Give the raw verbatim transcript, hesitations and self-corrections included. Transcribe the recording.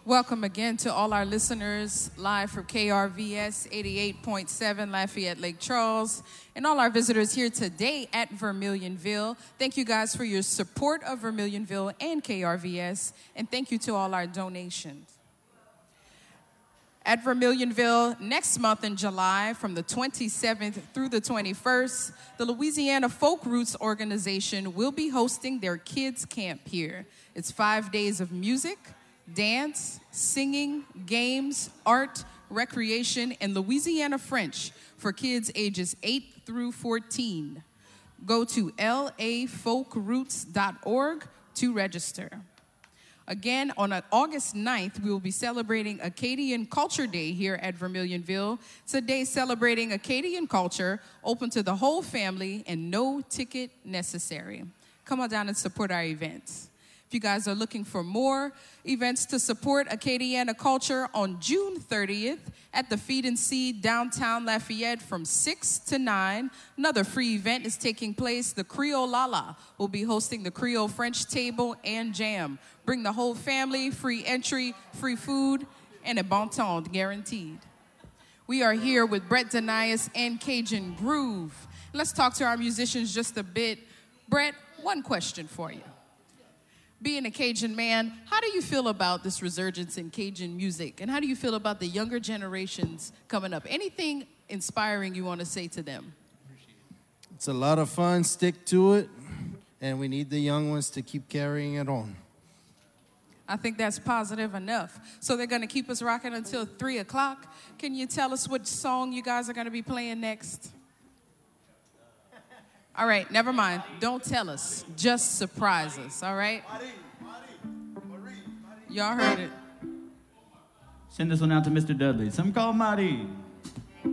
Welcome again to all our listeners live from K R V S eighty-eight point seven Lafayette Lake Charles and all our visitors here today at Vermilionville. Thank you guys for your support of Vermilionville and K R V S, and thank you to all our donations. At Vermilionville, next month in July, from the twenty-seventh through the twenty-first, the Louisiana Folk Roots Organization will be hosting their kids' camp here. It's five days of music, dance, singing, games, art, recreation, and Louisiana French for kids ages eight through fourteen. Go to L A folk roots dot org to register. Again, on August ninth, we will be celebrating Acadian Culture Day here at Vermilionville. It's a day celebrating Acadian culture, open to the whole family, and no ticket necessary. Come on down and support our events. If you guys are looking for more events to support Acadiana culture, on June thirtieth at the Feed and Seed downtown Lafayette from six to nine, another free event is taking place. The Creole Lala will be hosting the Creole French table and jam. Bring the whole family, free entry, free food, and a bon ton guaranteed. We are here with Brett Denias and Cajun Groove. Let's talk to our musicians just a bit. Brett, one question for you. Being a Cajun man, how do you feel about this resurgence in Cajun music? And how do you feel about the younger generations coming up? Anything inspiring you want to say to them? It's a lot of fun. Stick to it. And we need the young ones to keep carrying it on. I think that's positive enough. So they're going to keep us rocking until three o'clock. Can you tell us what song you guys are going to be playing next? All right, never mind. Don't tell us. Just surprise us, all right? Y'all heard it. Send this one out to Mister Dudley. Some call Marty.